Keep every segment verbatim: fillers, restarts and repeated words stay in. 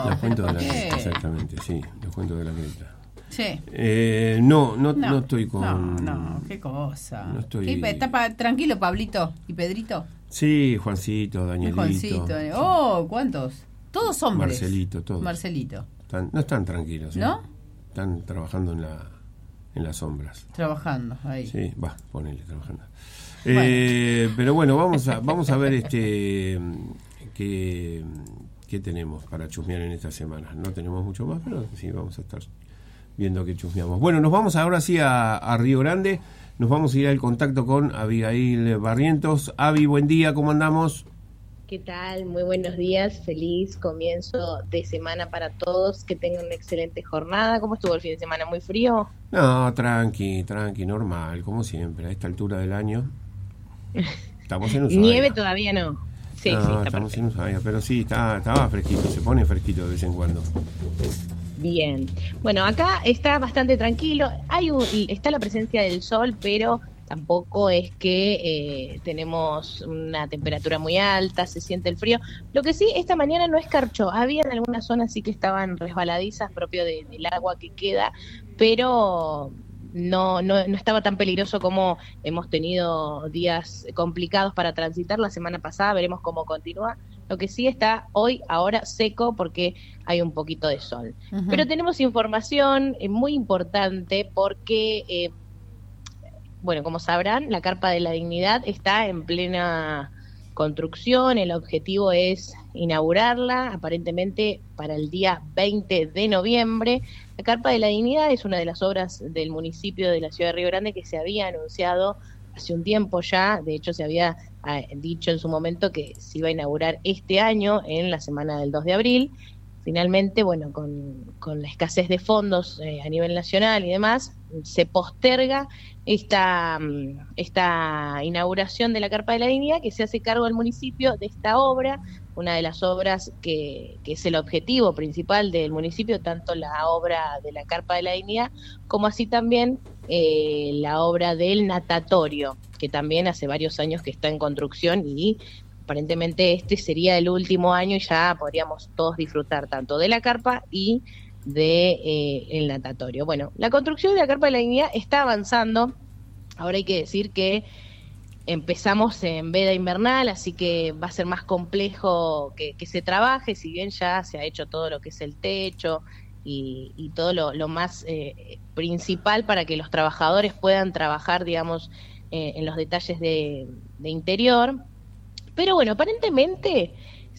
Los cuentos de la ¿Por qué? grieta, exactamente, sí, los cuentos de la grieta. Sí. Eh, no, no, no, No, estoy con... No, no, qué cosa. No estoy... ¿Qué, ¿Está pa- tranquilo Pablito y Pedrito? Sí, Juancito, Danielito. Juancito. eh. Oh, ¿cuántos? Todos hombres. Marcelito, todos. Marcelito. Están, no están tranquilos. ¿eh? ¿No? Están trabajando en la en las sombras. Trabajando ahí. Sí, va, ponele, trabajando. Bueno. Eh, pero bueno, vamos a vamos a ver este qué, qué tenemos para chusmear en esta semana. No tenemos mucho más, pero sí vamos a estar viendo qué chusmeamos. Bueno, nos vamos ahora sí a, a Río Grande. Nos vamos a ir al contacto con Abigail Barrientos. Avi, buen día, ¿cómo andamos? ¿Qué tal? Muy buenos días, feliz comienzo de semana para todos, que tengan una excelente jornada. ¿Cómo estuvo el fin de semana? ¿Muy frío? No, tranqui, tranqui, normal, como siempre, a esta altura del año. Estamos en Ushuaia. Nieve todavía no. Sí, no, sí, está estamos perfecto. en Ushuaia, pero sí, está, estaba fresquito, se pone fresquito de vez en cuando. Bien. Bueno, acá está bastante tranquilo. Hay un, está la presencia del sol, pero tampoco es que eh, tenemos una temperatura muy alta, se siente el frío. Lo que sí, esta mañana no escarchó. Había en algunas zonas sí que estaban resbaladizas, propio de, del agua que queda, pero no, no, no estaba tan peligroso como hemos tenido días complicados para transitar la semana pasada. Veremos cómo continúa. Lo que sí está hoy, ahora seco, porque hay un poquito de sol. Uh-huh. Pero tenemos información eh, muy importante porque... Eh, Bueno, como sabrán, la Carpa de la Dignidad está en plena construcción. El objetivo es inaugurarla, aparentemente para el día veinte de noviembre. La Carpa de la Dignidad es una de las obras del municipio de la ciudad de Río Grande que se había anunciado hace un tiempo ya. De hecho, se había eh, dicho en su momento que se iba a inaugurar este año, en la semana del dos de abril. Finalmente, bueno, con, con la escasez de fondos eh, a nivel nacional y demás, se posterga esta, esta inauguración de la Carpa de la Dignidad, que se hace cargo del municipio de esta obra, una de las obras que, que es el objetivo principal del municipio, tanto la obra de la Carpa de la Dignidad, como así también eh, la obra del natatorio, que también hace varios años que está en construcción y aparentemente este sería el último año y ya podríamos todos disfrutar tanto de la carpa y de eh, el natatorio. Bueno, la construcción de la Carpa de la Dignidad está avanzando. Ahora hay que decir que empezamos en veda invernal, así que va a ser más complejo que, que se trabaje, si bien ya se ha hecho todo lo que es el techo y, y todo lo, lo más eh, principal para que los trabajadores puedan trabajar, digamos, eh, en los detalles de, de interior. Pero bueno, aparentemente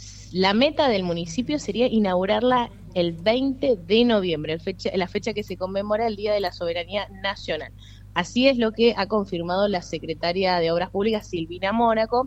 la meta del municipio sería inaugurarla el veinte de noviembre, el fecha, la fecha que se conmemora el Día de la Soberanía Nacional. Así es lo que ha confirmado la secretaria de Obras Públicas, Silvina Mónaco,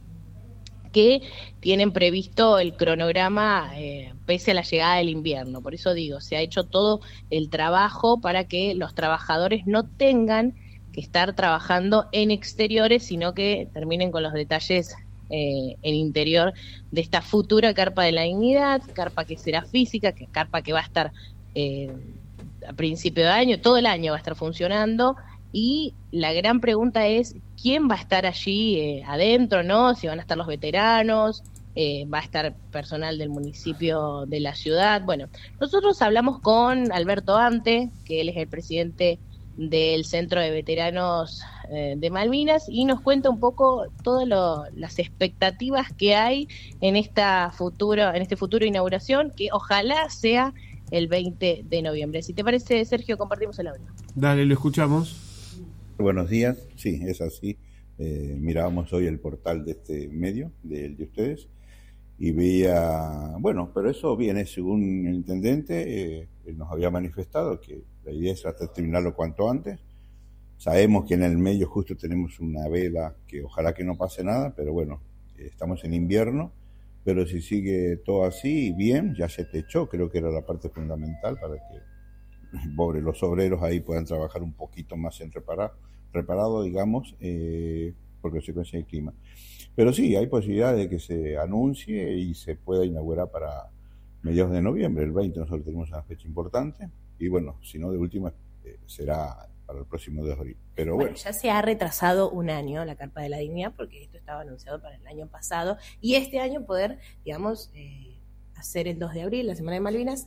que tienen previsto el cronograma eh, pese a la llegada del invierno. Por eso digo, se ha hecho todo el trabajo para que los trabajadores no tengan que estar trabajando en exteriores, sino que terminen con los detalles Eh, en interior de esta futura Carpa de la Dignidad, carpa que será física, que carpa que va a estar eh, a principio de año, todo el año va a estar funcionando, y la gran pregunta es quién va a estar allí eh, adentro, ¿no? Si van a estar los veteranos, eh, va a estar personal del municipio de la ciudad. Bueno, nosotros hablamos con Alberto Ante, que él es el presidente del Centro de Veteranos eh, de Malvinas, y nos cuenta un poco todas las expectativas que hay en esta futuro, en este futuro inauguración, que ojalá sea el veinte de noviembre. Si te parece, Sergio, compartimos el audio. Dale, lo escuchamos. Buenos días, sí, es así. Eh, mirábamos hoy el portal de este medio, del de ustedes, y veía, bueno, pero eso viene según el intendente, eh, él nos había manifestado que la idea es tratar de terminarlo cuanto antes. Sabemos que en el medio justo tenemos una veda que ojalá que no pase nada, pero bueno, eh, estamos en invierno, pero si sigue todo así, bien, ya se techó, creo que era la parte fundamental para que pobre, los obreros ahí puedan trabajar un poquito más en reparar, reparado, digamos, eh, por consecuencia del clima. Pero sí, hay posibilidad de que se anuncie y se pueda inaugurar para mediados de noviembre, el veinte, nosotros tenemos una fecha importante, y bueno, si no, de última eh, será para el próximo de abril. Pero bueno, bueno, ya se ha retrasado un año la Carpa de la Dignidad, porque esto estaba anunciado para el año pasado, y este año poder, digamos, eh, hacer el dos de abril, la Semana de Malvinas,